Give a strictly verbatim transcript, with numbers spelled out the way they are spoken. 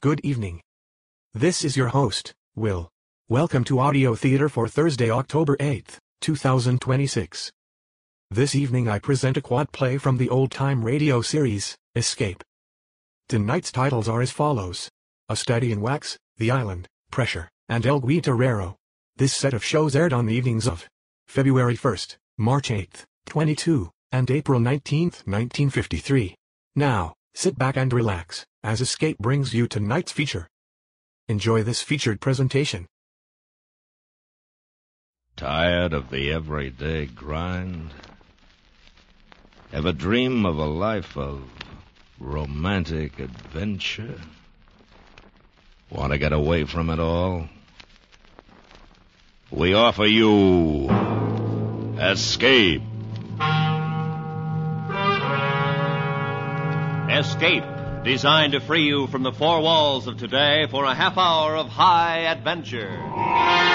Good evening. This is your host, Will. Welcome to Audio Theater for Thursday, October eighth, two thousand twenty-six. This evening I present a quad play from the old-time radio series, Escape. Tonight's titles are as follows: A Study in Wax, The Island, Pressure, and El Guitarrero. This set of shows aired on the evenings of February first, March eighth, twenty-two, and April nineteenth, nineteen fifty-three. Now, sit back and relax, as Escape brings you tonight's feature. Enjoy this featured presentation. Tired of the everyday grind? Ever dream of a life of romantic adventure? Want to get away from it all? We offer you Escape. Escape, designed to free you from the four walls of today for a half hour of high adventure.